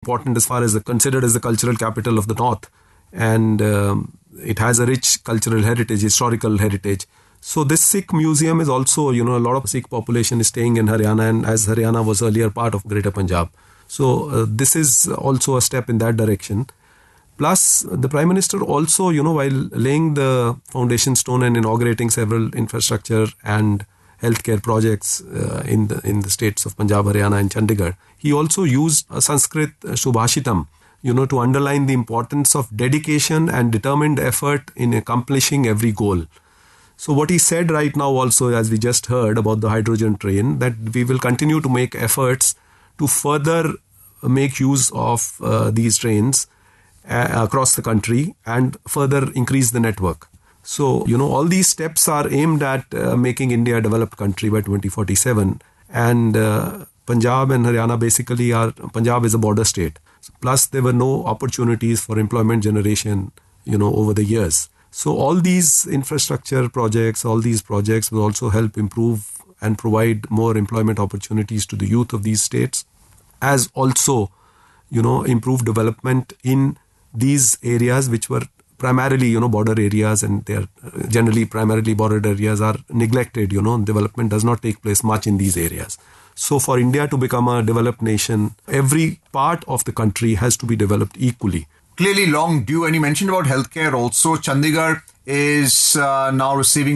important as far as considered as the cultural capital of the North. And it has a rich cultural heritage, historical heritage. So this Sikh museum is also, a lot of Sikh population is staying in Haryana, and as Haryana was earlier part of Greater Punjab. So this is also a step in that direction. Plus, the Prime Minister also, while laying the foundation stone and inaugurating several infrastructure and healthcare projects in the states of Punjab, Haryana and Chandigarh, he also used a Sanskrit Subhashitam, to underline the importance of dedication and determined effort in accomplishing every goal. So what he said right now also, as we just heard about the hydrogen train, that we will continue to make efforts to further make use of these trains across the country and further increase the network. So, all these steps are aimed at making India a developed country by 2047. And Punjab and Haryana basically Punjab is a border state. Plus, there were no opportunities for employment generation, over the years. So all these infrastructure projects, all these projects will also help improve and provide more employment opportunities to the youth of these states, as also, improve development in these areas which were primarily, border areas, and they are generally primarily border areas are neglected, development does not take place much in these areas. So for India to become a developed nation, every part of the country has to be developed equally. Clearly long due, and you mentioned about healthcare also. Chandigarh is now receiving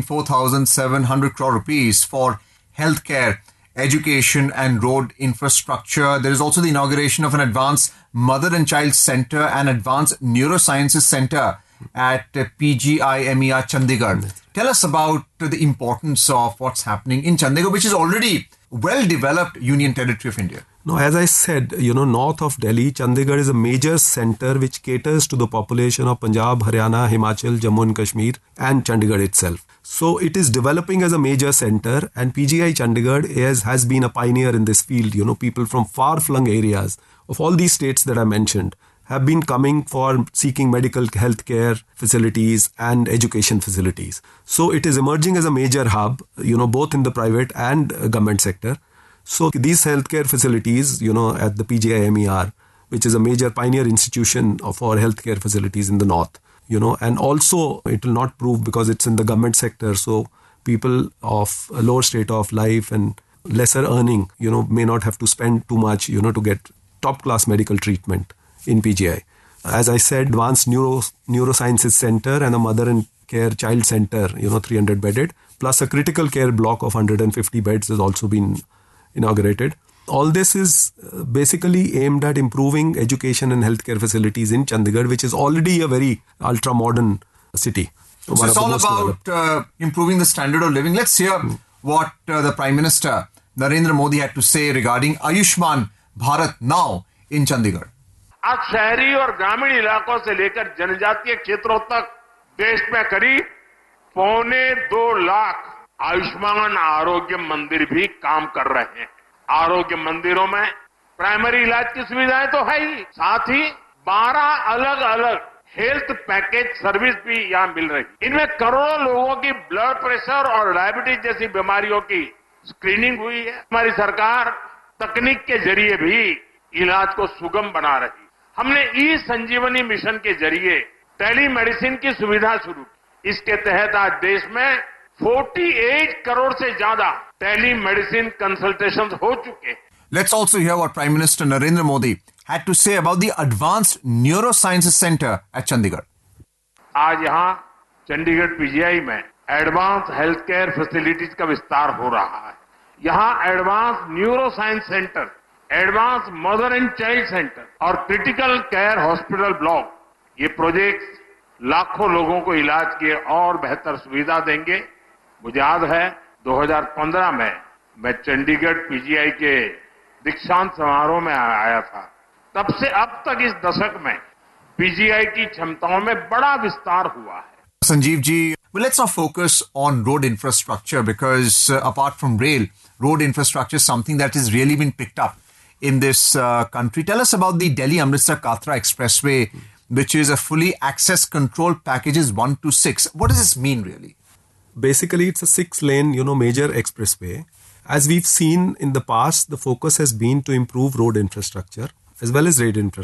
4,700 crore rupees for healthcare, education and road infrastructure. There is also the inauguration of an advanced mother and child center and advanced neurosciences center at PGIMER Chandigarh. Tell us about the importance of what's happening in Chandigarh, which is already well-developed Union Territory of India. No, as I said, north of Delhi, Chandigarh is a major center which caters to the population of Punjab, Haryana, Himachal, Jammu and Kashmir and Chandigarh itself. So it is developing as a major center, and PGI Chandigarh has been a pioneer in this field. People from far-flung areas of all these states that I mentioned have been coming for seeking medical healthcare facilities and education facilities. So it is emerging as a major hub, both in the private and government sector. So these healthcare facilities, at the PGIMER, which is a major pioneer institution for healthcare facilities in the north, and also it will not prove because it's in the government sector. So people of a lower state of life and lesser earning, may not have to spend too much, to get top class medical treatment in PGI. As I said, advanced neurosciences center and a mother and care child center, 300 bedded, plus a critical care block of 150 beds has also been inaugurated. All this is basically aimed at improving education and healthcare facilities in Chandigarh, which is already a very ultra-modern city. So it's all about improving the standard of living. Let's hear what the Prime Minister Narendra Modi had to say regarding Ayushman Bharat now in Chandigarh. आज शहरी और ग्रामीण इलाकों से लेकर जनजातीय क्षेत्रों तक देश में करीब 1.25 लाख आयुष्मान आरोग्य मंदिर भी काम कर रहे हैं। आरोग्य मंदिरों में प्राइमरी इलाज की सुविधाएं तो है ही, साथ ही 12 अलग-अलग हेल्थ पैकेज सर्विस भी यहां मिल रही। इनमें करोड़ों लोगों की ब्लड प्रेशर और डायबिटीज जैसी बीमारियों की स्क्रीनिंग हुई है। हमारी सरकार तकनीक के जरिए भी इलाज को सुगम बना रही। हमने ई संजीवनी मिशन के जरिए टेली मेडिसिन की सुविधा शुरू की। इसके तहत आज देश में 48 करोड़ से ज्यादा टेली मेडिसिन कंसल्टेशंस हो चुके हैं। Let's also hear what Prime Minister Narendra Modi had to say about the Advanced Neurosciences Center at Chandigarh. आज यहाँ चंडीगढ़ पीजीआई में एडवांस हेल्थ केयर फैसिलिटीज का विस्तार हो रहा है। यहाँ advance neuro science centre, advance mother and child centre और क्रिटिकल केयर हॉस्पिटल ब्लॉक, ये प्रोजेक्ट्स लाखों लोगों को इलाज की और बेहतर सुविधा देंगे। मुझे याद है 2015 में मैं चंडीगढ़ पीजीआई के दीक्षांत समारोह में आया था। तब से अब तक इस दशक में पीजीआई की क्षमताओं में बड़ा विस्तार हुआ है। Sanjeev ji, well, let's now focus on road infrastructure because apart from rail, road infrastructure is something that has really been picked up in this country. Tell us about the Delhi-Amritsar Katra Expressway, which is a fully access control packages 1 to 6. What does this mean really? Basically, it's a 6-lane, major expressway. As we've seen in the past, the focus has been to improve road infrastructure as well as rail infrastructure.